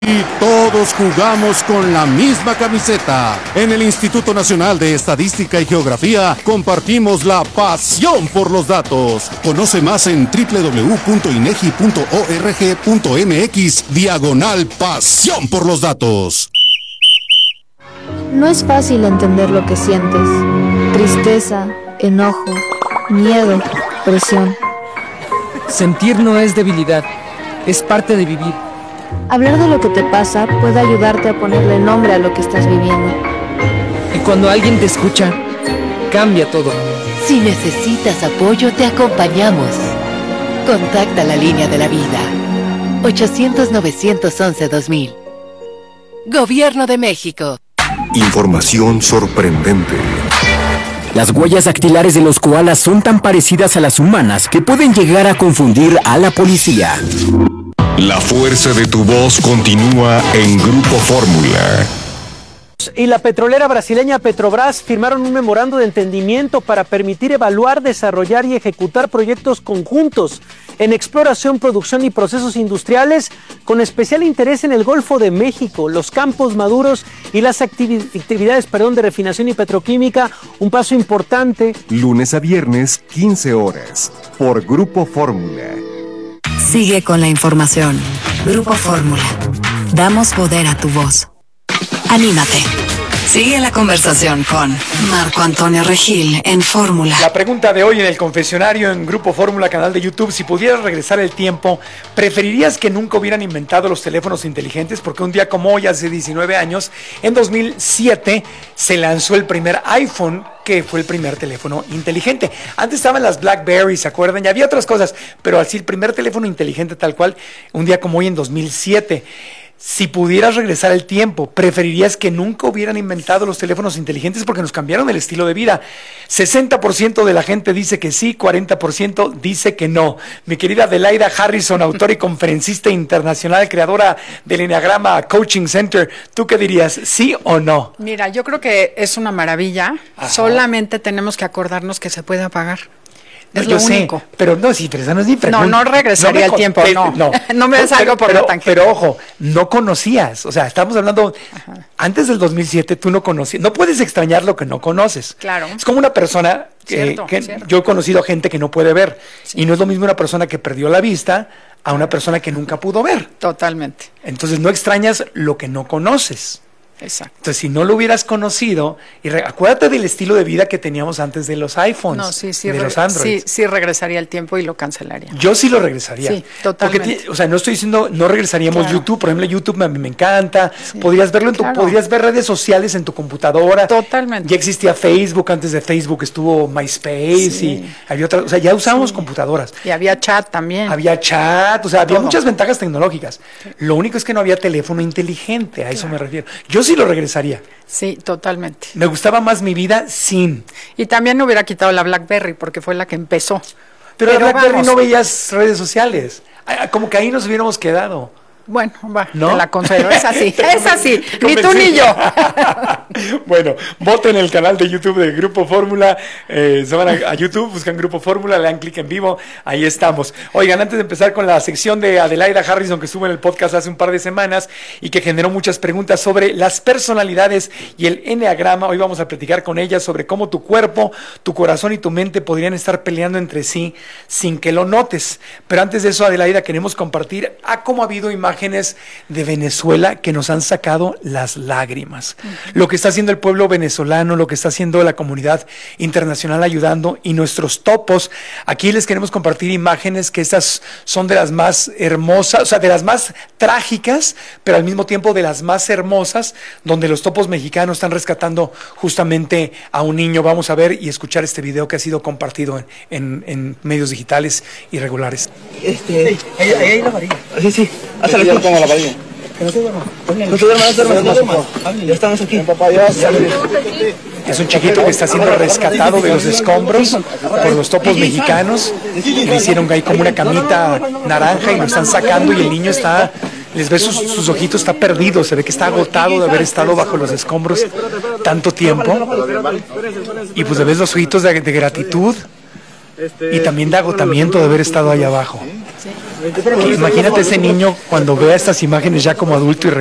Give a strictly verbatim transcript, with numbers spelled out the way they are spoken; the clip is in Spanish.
Y todos jugamos con la misma camiseta. En el Instituto Nacional de Estadística y Geografía compartimos la pasión por los datos. Conoce más en doble u doble u doble u punto inegi punto org punto mx diagonal pasión por los datos. No es fácil entender lo que sientes. Tristeza, enojo, miedo, presión. Sentir no es debilidad, es parte de vivir. Hablar de lo que te pasa puede ayudarte a ponerle nombre a lo que estás viviendo. Y cuando alguien te escucha, cambia todo. Si necesitas apoyo, te acompañamos. Contacta la línea de la vida. ochocientos, novecientos once, dos mil. Gobierno de México. Información sorprendente. Las huellas dactilares de los koalas son tan parecidas a las humanas que pueden llegar a confundir a la policía. La fuerza de tu voz continúa en Grupo Fórmula. Y la petrolera brasileña Petrobras firmaron un memorando de entendimiento para permitir evaluar, desarrollar y ejecutar proyectos conjuntos en exploración, producción y procesos industriales con especial interés en el Golfo de México, los campos maduros y las activi- actividades perdón, de refinación y petroquímica, un paso importante. Lunes a viernes, quince horas, por Grupo Fórmula. Sigue con la información. Grupo Fórmula. Damos poder a tu voz. Anímate. Sigue la conversación con Marco Antonio Regil en Fórmula. La pregunta de hoy en el confesionario en Grupo Fórmula, canal de YouTube: si pudieras regresar el tiempo, ¿preferirías que nunca hubieran inventado los teléfonos inteligentes? Porque un día como hoy, hace diecinueve años, en dos mil siete, se lanzó el primer iPhone, que fue el primer teléfono inteligente. Antes estaban las BlackBerry, ¿se acuerdan? Y había otras cosas, pero así el primer teléfono inteligente tal cual, un día como hoy en dos mil siete. Si pudieras regresar el tiempo, ¿preferirías que nunca hubieran inventado los teléfonos inteligentes porque nos cambiaron el estilo de vida? sesenta por ciento de la gente dice que sí, cuarenta por ciento dice que no. Mi querida Adelaida Harrison, autora y conferencista internacional, creadora del Enneagrama Coaching Center, ¿tú qué dirías? ¿Sí o no? Mira, yo creo que es una maravilla. Ajá. Solamente tenemos que acordarnos que se puede apagar. Es no, lo yo único. Sé, pero no, sí, pero esa no es mi pregunta. No, no regresaría no al tiempo, te, no. No, no me des algo por pero, la tangente. Pero ojo, no conocías, o sea, estamos hablando, ajá, antes del dos mil siete tú no conocías, no puedes extrañar lo que no conoces. Claro. Es como una persona que, cierto, que cierto. Yo he conocido gente que no puede ver, sí. Y no es lo mismo una persona que perdió la vista a una persona que nunca pudo ver. Totalmente. Entonces no extrañas lo que no conoces. Exacto. Entonces, si no lo hubieras conocido, y re, acuérdate del estilo de vida que teníamos antes de los iPhones, no, sí, sí, de re, los Androids. Sí, sí regresaría el tiempo y lo cancelaría. Yo sí lo regresaría. Sí, totalmente. Porque, o sea, no estoy diciendo, no regresaríamos claro. YouTube. Por ejemplo, YouTube me, me encanta. Sí, podrías verlo en tu, claro. podrías ver redes sociales en tu computadora. Totalmente. Ya existía Facebook, antes de Facebook estuvo MySpace, sí. Y había otra, o sea, ya usábamos sí. computadoras. Y había chat también. Había chat, o sea, había Todo. muchas ventajas tecnológicas. Sí. Lo único es que no había teléfono inteligente, a eso claro. me refiero. Yo sí lo regresaría. Sí, totalmente. Me gustaba más mi vida sin. Y también no hubiera quitado la BlackBerry porque fue la que empezó. Pero, Pero la BlackBerry vamos. No veías redes sociales. Como que ahí nos hubiéramos quedado. Bueno, va, ¿no? Te la concedo, es así, es así, ni tú ni yo. Bueno, voten en el canal de YouTube de Grupo Fórmula, eh, se van a, a YouTube, buscan Grupo Fórmula, le dan clic en vivo, ahí estamos. Oigan, antes de empezar con la sección de Adelaida Harrison, que estuvo en el podcast hace un par de semanas y que generó muchas preguntas sobre las personalidades y el enneagrama, hoy vamos a platicar con ella sobre cómo tu cuerpo, tu corazón y tu mente podrían estar peleando entre sí sin que lo notes. Pero antes de eso, Adelaida, queremos compartir a cómo ha habido imágenes imágenes de Venezuela que nos han sacado las lágrimas. Uh-huh. Lo que está haciendo el pueblo venezolano, lo que está haciendo la comunidad internacional ayudando y nuestros topos. Aquí les queremos compartir imágenes que estas son de las más hermosas, o sea, de las más trágicas, pero al mismo tiempo de las más hermosas, donde los topos mexicanos están rescatando justamente a un niño. Vamos a ver y escuchar este video que ha sido compartido en, en, en medios digitales y regulares. Este, ahí hay la varilla. Sí, sí. Hasta la pongo la varilla. Que no se duerma. No se duerma, no se duerma. No se duerma. Ya estamos aquí. Es un chiquito que está siendo rescatado de los escombros por los topos mexicanos. Le hicieron ahí como una camita naranja y lo están sacando y el niño está... Les ve sus, sus ojitos, está perdido, se ve que está agotado de haber estado bajo los escombros tanto tiempo. Y pues le ves los ojitos de, de gratitud y también de agotamiento de haber estado ahí abajo. Imagínate ese niño cuando vea estas imágenes ya como adulto y